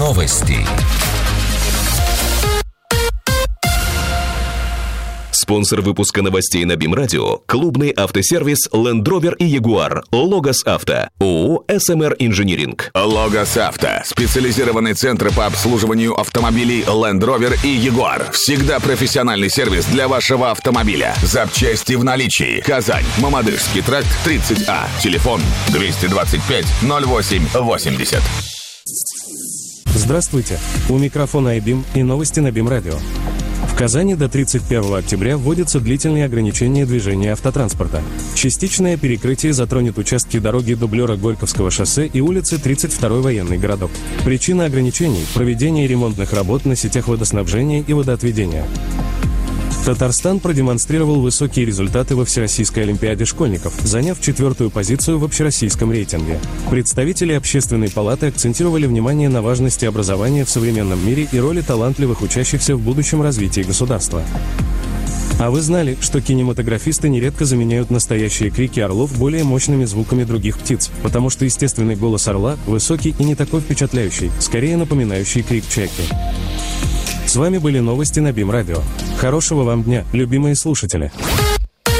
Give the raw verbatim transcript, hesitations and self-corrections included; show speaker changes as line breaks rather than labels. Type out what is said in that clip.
Новости. Спонсор выпуска новостей на БИМ-радио – клубный автосервис Land Rover и Jaguar Logos Авто, ООО эс эм эр Engineering.
Logos Авто – специализированный центр по обслуживанию автомобилей Land Rover и Jaguar. Всегда профессиональный сервис для вашего автомобиля. Запчасти в наличии. Казань, Мамадышский тракт, тридцать А. Телефон двести двадцать пять ноль восемь восемьдесят.
Здравствуйте. У микрофона айбим и новости на БИМ-радио. В Казани до тридцать первого октября вводятся длительные ограничения движения автотранспорта. Частичное перекрытие затронет участки дороги дублера Горьковского шоссе и улицы тридцать второй военный городок. Причина ограничений – проведение ремонтных работ на сетях водоснабжения и водоотведения. Татарстан продемонстрировал высокие результаты во Всероссийской олимпиаде школьников, заняв четвертую позицию в общероссийском рейтинге. Представители Общественной палаты акцентировали внимание на важности образования в современном мире и роли талантливых учащихся в будущем развитии государства. А вы знали, что кинематографисты нередко заменяют настоящие крики орлов более мощными звуками других птиц, потому что естественный голос орла высокий и не такой впечатляющий, скорее напоминающий крик чайки. С вами были новости на БИМ-радио. Хорошего вам дня, любимые слушатели!